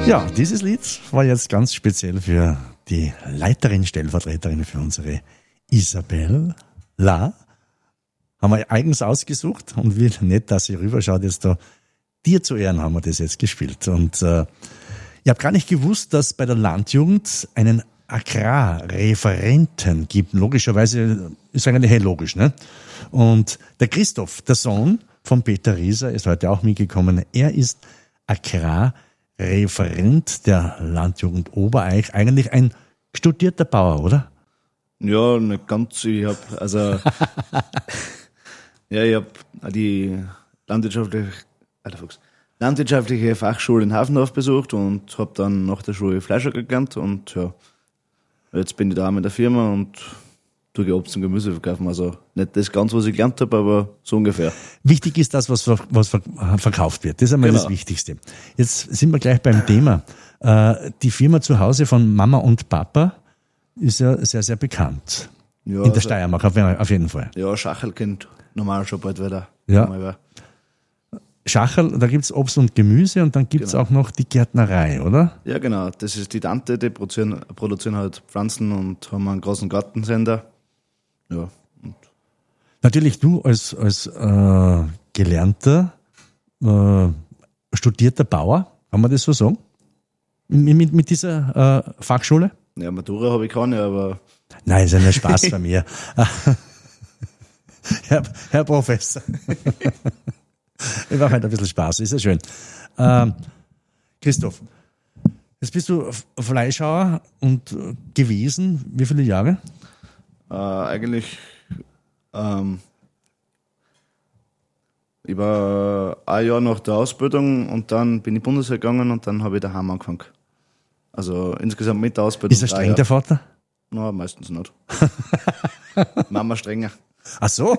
Ja, dieses Lied war jetzt ganz speziell für die Leiterin, Stellvertreterin für unsere Isabel La. Haben wir eigens ausgesucht und wie nett, dass sie rüberschaut, jetzt da dir zu Ehren haben wir das jetzt gespielt. Und ich habe gar nicht gewusst, dass bei der Landjugend einen Agrarreferenten gibt. Logischerweise ist eigentlich logisch, ne? Und der Christoph, der Sohn von Peter Rieser, ist heute auch mitgekommen. Er ist Agrarreferent der Landjugend Obereich. Eigentlich ein studierter Bauer, oder? Ja, nicht ganz. Ich habe die landwirtschaftliche Fachschule in Hafendorf besucht und habe dann nach der Schule Fleischer gelernt und ja, jetzt bin ich da in der Firma und tue Obst und Gemüse verkaufen. Also nicht das ganz, was ich gelernt habe, aber so ungefähr. Wichtig ist das, was verkauft wird. Das ist einmal das Wichtigste. Jetzt sind wir gleich beim Thema. Die Firma zu Hause von Mama und Papa ist ja sehr, sehr bekannt. Ja, in der Steiermark auf jeden Fall. Ja, Schachel kennt normal schon bald wieder. Ja. Schachel, da gibt's Obst und Gemüse und dann gibt's auch noch die Gärtnerei, oder? Ja, genau. Das ist die Tante, die produzieren halt Pflanzen und haben einen großen Gartensender. Ja. Und natürlich du als gelernter, studierter Bauer, kann man das so sagen? Mit dieser Fachschule? Ja, Matura habe ich keine, aber... Nein, ist ja nur Spaß bei mir. Herr Professor. Ich mache halt ein bisschen Spaß, ist ja schön. Christoph, jetzt bist du Fleischhauer und gewesen, wie viele Jahre? Eigentlich, ich war ein Jahr nach der Ausbildung und dann bin ich Bundeswehr gegangen und dann habe ich daheim angefangen. Also insgesamt mit der Ausbildung. Ist er streng, der Vater? Nein, meistens nicht. Mama strenger. Ach so?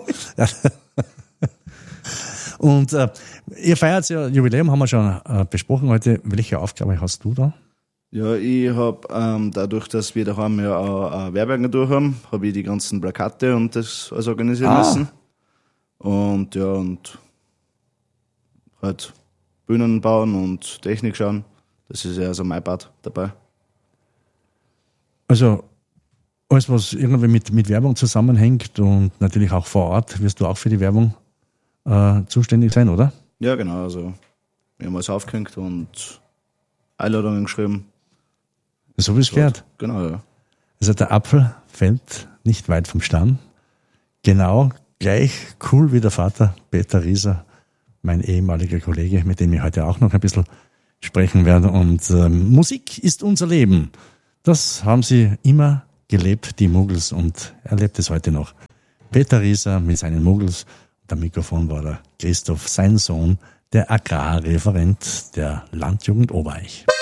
Und ihr feiert ja Jubiläum, haben wir schon besprochen heute. Welche Aufgabe hast du da? Ja, ich habe dadurch, dass wir daheim ja auch eine Werbeagentur haben, habe ich die ganzen Plakate und das alles organisieren müssen. Und ja, und halt Bühnen bauen und Technik schauen. Das ist ja also mein Part dabei. Also alles, was irgendwie mit Werbung zusammenhängt und natürlich auch vor Ort, wirst du auch für die Werbung zuständig sein, oder? Ja, genau. Also wir haben alles aufgehängt und Einladungen geschrieben. So wie es gehört. Genau, ja. Also der Apfel fällt nicht weit vom Stamm. Genau, gleich cool wie der Vater Peter Rieser, mein ehemaliger Kollege, mit dem ich heute auch noch ein bisschen sprechen werde. Und Musik ist unser Leben. Das haben sie immer gelebt, die Muggels, und er lebt es heute noch. Peter Rieser mit seinen Muggels. Am Mikrofon war der Christoph, sein Sohn, der Agrarreferent der Landjugend Obereich.